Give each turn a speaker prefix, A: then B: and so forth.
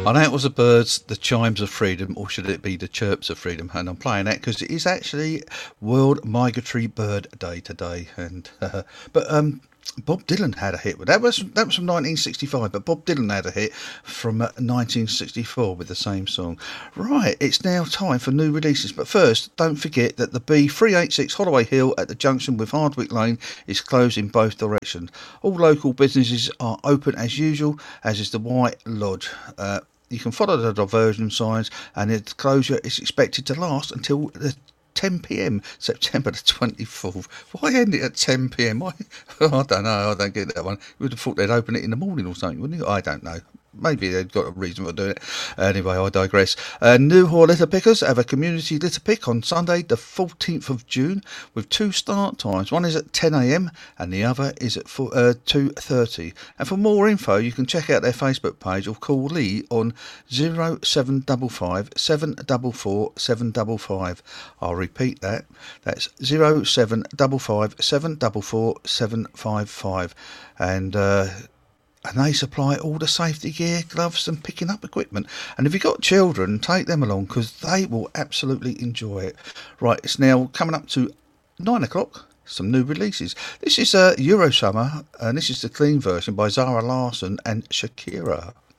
A: I know it was the birds, the chimes of freedom, or should it be the chirps of freedom? And I'm playing that because it is actually World Migratory Bird Day today. And Bob Dylan had a hit with that. Was from 1965, but Bob Dylan had a hit from 1964 with the same song. Right, it's now time for new releases. But first, don't forget that the B386 Holloway Hill at the junction with Hardwick Lane is closed in both directions. All local businesses are open as usual, as is the White Lodge. You can follow the diversion signs, and the closure is expected to last until the 10 p.m. September the 24th. Why end it at 10 p.m? I don't know. I don't get that one. You would have thought they'd open it in the morning or something, wouldn't you? I don't know. Maybe they've got a reason for doing it. Anyway, I digress. Newhall Litter Pickers have a community litter pick on Sunday, the 14th of June, with two start times. One is at 10 a.m. and the other is at 2:30. And for more info, you can check out their Facebook page or call Lee on 0755 744 755. I'll repeat that. That's 0755 744 755. And they supply all the safety gear, gloves and picking up equipment. And if you've got children, take them along because they will absolutely enjoy it. Right, it's now coming up to 9 o'clock. Some new releases. This is Eurosummer, and this is the clean version by Zara Larsson and Shakira.